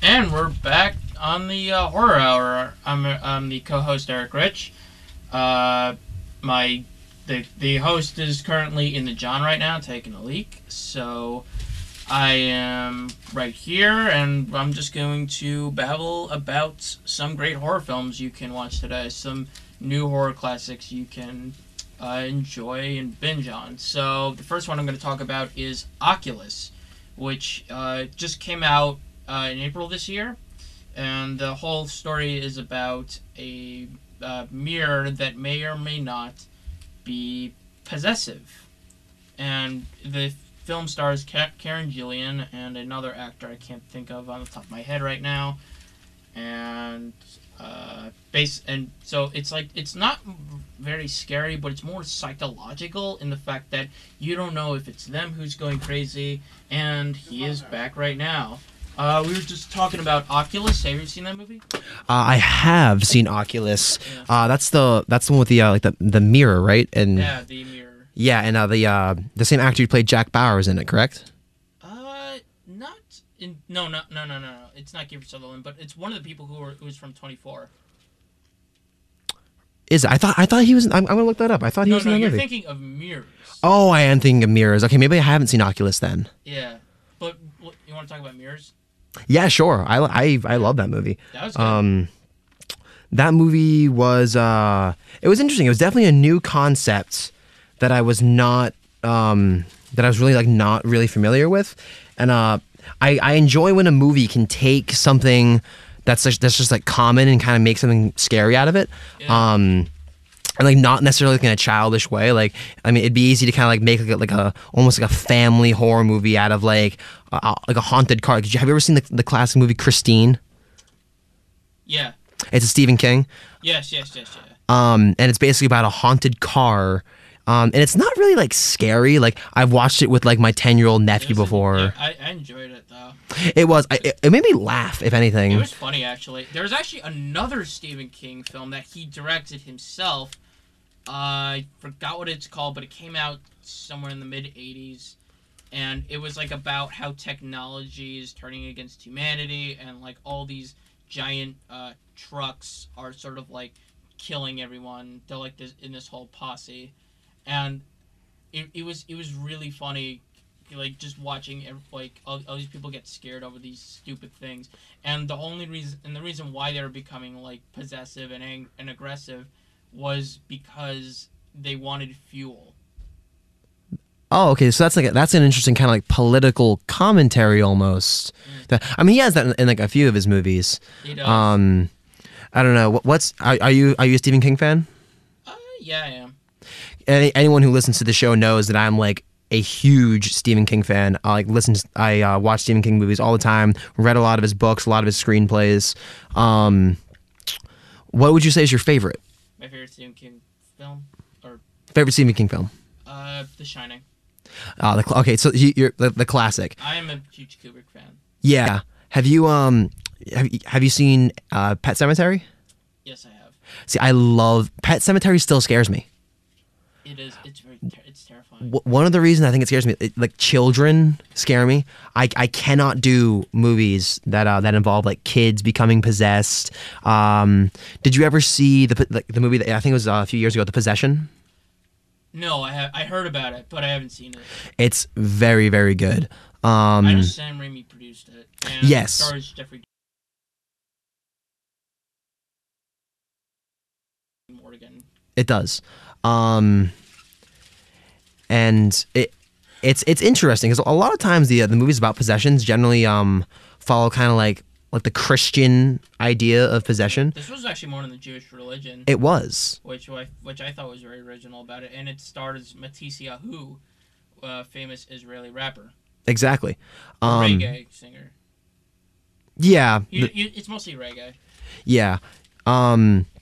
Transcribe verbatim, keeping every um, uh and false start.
And we're back on the uh, Horror Hour. I'm, I'm the co-host Eric Rich. Uh, my the the host is currently in the John right now, taking a leak. So I am right here, and I'm just going to babble about some great horror films you can watch today. Some new horror classics you can uh, enjoy and binge on. So the first one I'm going to talk about is Oculus, which uh, just came out uh, in April this year. And the whole story is about a uh, mirror that may or may not be possessive. And the film stars Ka- Karen Gillian and another actor I can't think of on the top of my head right now. And uh, base and so it's like it's not very scary, but it's more psychological in the fact that you don't know if it's them who's going crazy. And he is back right now. Uh, we were just talking about Oculus. Have you seen that movie? Uh, I have seen Oculus. Yeah. Uh, that's the that's the one with the uh, like the the mirror, right? And Yeah, the mirror. yeah, and uh, the uh, the same actor who played Jack Bauer is in it, correct? Uh, not in. No, no, no, no, no, no. It's not Kiefer Sutherland, but it's one of the people who were who was from twenty-four. Is it? I thought I thought he was. I'm, I'm gonna look that up. I thought he No, was no, in that you're movie. thinking of Mirrors. Oh, I am thinking of Mirrors. Okay, maybe I haven't seen Oculus then. Yeah, but what, you want to talk about Mirrors? Yeah, sure. I I I love that movie. That was good. Um, that movie was uh, it was interesting. It was definitely a new concept that I was not um that I was really like not really familiar with, and uh, I I enjoy when a movie can take something that's just, that's just like common and kind of make something scary out of it. Yeah. Um. And like not necessarily like in a childish way. Like I mean, it'd be easy to kind of like make like a, like a almost like a family horror movie out of like uh, like a haunted car. Did you have you ever seen the the classic movie Christine? Yeah. It's a Stephen King. Yes, yes, yes, yeah. Um, and it's basically about a haunted car. Um, and it's not really like scary. Like I've watched it with like my ten year old nephew It was a- before. yeah, I, I enjoyed it though. It was. I, it, it made me laugh, if anything. It was funny actually. There was actually another Stephen King film that he directed himself. Uh, I forgot what it's called, but it came out somewhere in the mid eighties, and it was like about how technology is turning against humanity, and like all these giant uh, trucks are sort of like killing everyone. They're like this in this whole posse, and it, it was it was really funny, like just watching every, like all, all these people get scared over these stupid things, and the only reason and the reason why they were becoming like possessive and ang- and aggressive was because they wanted fuel. Oh, okay. So that's like a, that's an interesting kind of like political commentary almost. That, I mean, he has that in, in like a few of his movies. He does. Um, I don't know. What, what's are, are you are you a Stephen King fan? Uh, yeah, I am. Any, anyone who listens to the show knows that I'm like a huge Stephen King fan. I like listen. To, I uh, watch Stephen King movies all the time. Read a lot of his books, a lot of his screenplays. Um, what would you say is your favorite? My favorite Stephen King film, or Favorite Stephen King film? uh, The Shining. Uh, the, cl- okay, so you, you're the, the classic. I am a huge Kubrick fan. Yeah. Have you um have you, have you seen uh, Pet Sematary? Yes, I have. See, I love Pet Sematary. Still scares me. It is. It's very. Ter- it's terrifying. W- one of the reasons I think it scares me, it, like children scare me. I, I cannot do movies that uh, that involve like kids becoming possessed. Um, did you ever see the the, the movie that I think it was uh, a few years ago, The Possession? No, I have. I heard about it, but I haven't seen it. It's very very good. I know Um, Sam Raimi produced it. And yes. It stars Jeffrey Morgan. It does. Um, and it it's it's interesting because a lot of times the uh, the movies about possessions generally um follow kind of like like the Christian idea of possession. This was actually more in the Jewish religion, It was. which I which I thought was very original about it, and it stars Matisse Yahu, a famous Israeli rapper, Exactly. Um, reggae singer. Yeah. He, the- he, it's mostly reggae. yeah. Um,